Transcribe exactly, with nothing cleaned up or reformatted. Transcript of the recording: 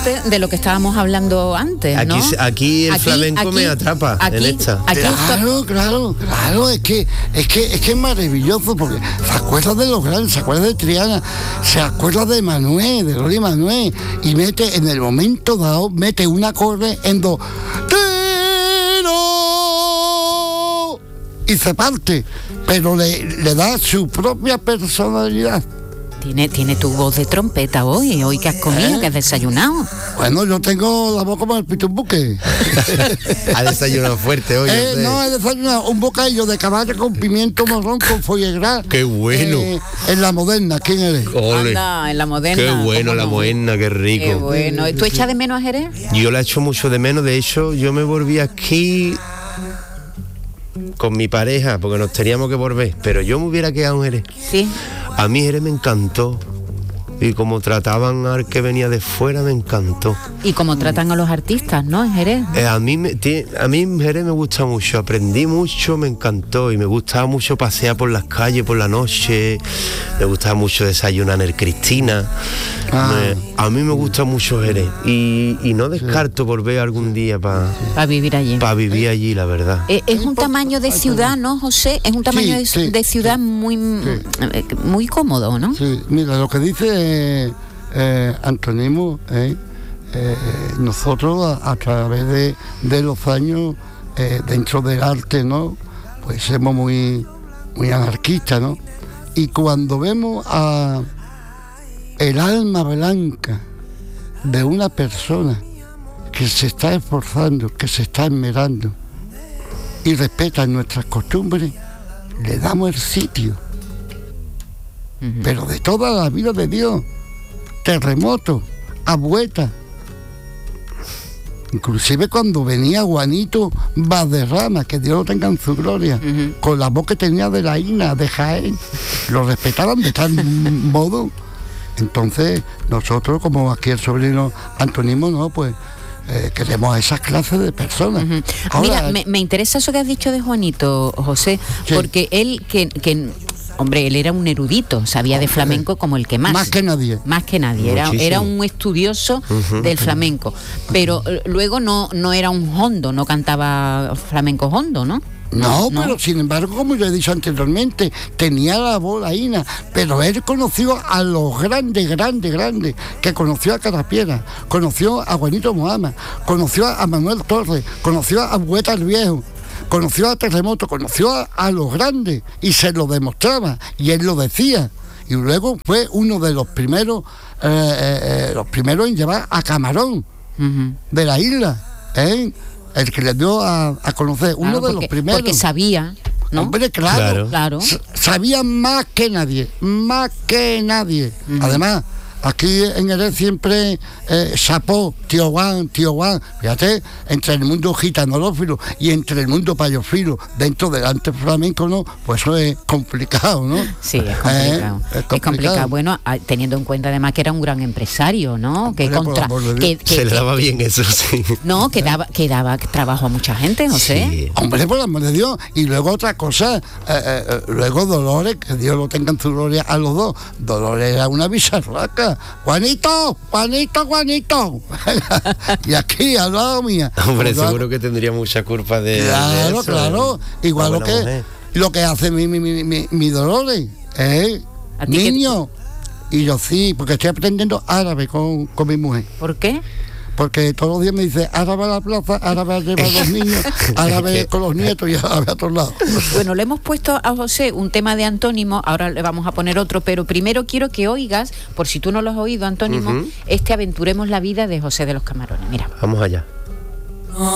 precisamente de lo que estábamos hablando antes, ¿no? Aquí, aquí el aquí, flamenco aquí, me atrapa aquí, en esta. Aquí claro, claro, claro, es que, es que es que es maravilloso, porque se acuerda de los grandes, se acuerda de Triana, se acuerda de Manuel, de Loli Manuel, y mete en el momento dado, mete un acorde en do, y se parte, pero le, le da su propia personalidad. Tiene, tiene tu voz de trompeta hoy, hoy que has comido, ¿Eh? que has desayunado. Bueno, yo tengo la voz como el pitumbuque. Ha desayunado fuerte hoy. Eh, no, he desayunado un bocadillo de caballo con pimiento morrón con foie gras. ¡Qué bueno! Eh, en la Moderna, ¿quién eres? Ole. Anda, en la Moderna. Qué bueno, la no? Moderna, qué rico. Qué bueno. ¿Tú echas de menos a Jerez? Yo la echo mucho de menos, de hecho, yo me volví aquí con mi pareja, porque nos teníamos que volver, pero yo me hubiera quedado en Jerez. Sí. A mí Jerez me encantó, y como trataban al que venía de fuera, me encantó. Y como tratan a los artistas, ¿no? En Jerez. Eh, a mí me, tie- a mí Jerez me gusta mucho, aprendí mucho, me encantó, y me gustaba mucho pasear por las calles por la noche, me gustaba mucho desayunar en el Cristina. Ah. Me- a mí me gusta mucho Jerez, y, y no descarto volver algún día para Para vivir allí. pa vivir allí, la verdad. Eh, es un tamaño de ciudad, ¿no, José? Es un tamaño de, Sí, sí, de ciudad sí. muy, Sí. muy cómodo, ¿no? Sí, mira, lo que dice eh, eh, Antonimo, eh, eh, nosotros a, a través de, de los años, eh, dentro del arte, ¿no? Pues somos muy, muy anarquistas, ¿no? Y cuando vemos a el alma blanca de una persona que se está esforzando, que se está esmerando y respeta nuestras costumbres, le damos el sitio. Ujú. Pero de toda la vida de Dios, terremoto, abueta. Inclusive cuando venía Juanito Valderrama, que Dios lo tenga en su gloria, Ujú. con la voz que tenía de la Ina, de Jaén, lo respetaban de tal modo. Entonces, nosotros, como aquí el sobrino Antonimo, no, pues eh, queremos a esas clases de personas. Ujú. Ahora, Mira, me, me interesa eso que has dicho de Juanito, José, Sí. porque él, que, que, hombre, él era un erudito, sabía de Hombre, flamenco como el que más. más que nadie. Más que nadie, era, Muchísimo. era un estudioso Ujú. del flamenco, pero eh, luego no, no era un hondo, no cantaba flamenco hondo, ¿no? No, No. pero sin embargo, como yo he dicho anteriormente, tenía la bolaína, pero él conoció a los grandes, grandes, grandes, que conoció a Carapiera, conoció a Juanito Moama, conoció a Manuel Torres, conoció a Bueta el Viejo, conoció a Terremoto, conoció a, a los grandes y se lo demostraba y él lo decía. Y luego fue uno de los primeros, eh, eh, eh, los primeros en llevar a Camarón Ujú. de la isla, ¿eh? El que le dio a, a conocer, uno Claro, de porque, los primeros. porque sabía, ¿no? Hombre, claro, Claro. Claro. S- sabía más que nadie, más que nadie. Ujú. Además, aquí en Jerez siempre eh, chapó, tío Juan, tío Juan, fíjate, entre el mundo gitanolófilo y entre el mundo payofilo, dentro del arte flamenco, ¿no? Pues eso es complicado, ¿no? Sí, es Eh, complicado. es Es complicado. complicado. Bueno, a- teniendo en cuenta además que era un gran empresario, ¿no? Que Hombre, por contra, amor de Dios. que, que- Se le que- daba bien eso, sí. no, que daba, que daba trabajo a mucha gente, José. Sí. Hombre, por amor de Dios. Y luego otra cosa, eh, eh, eh, luego Dolores, que Dios lo tenga en su gloria a los dos. Dolores era una bicharraca. Juanito, Juanito, Juanito. Y aquí, al lado mía. Hombre, Pues, seguro que tendría mucha culpa de, de Claro, eso. claro. Igual Una lo buena que, mujer. lo que hace mi, mi, mi, mi, mi Dolores. ¿Eh? ¿A ti qué- Niño. Y yo sí, porque estoy aprendiendo árabe con, con mi mujer. ¿Por qué? Porque todos los días me dice árabe a la plaza, árabe a llevar a los niños, árabe con los nietos y árabe a todos lados. Bueno, le hemos puesto a José un tema de antónimo, ahora le vamos a poner otro, pero primero quiero que oigas, por si tú no lo has oído, antónimo, Ujú. este Aventuremos la vida de José de los Camarones. Mira. Vamos allá.